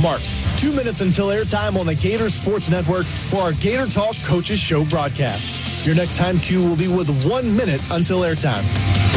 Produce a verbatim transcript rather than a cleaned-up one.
Mark. Two minutes until airtime on the Gator Sports Network for our Gator Talk Coaches Show broadcast. Your next time cue will be with one minute until airtime.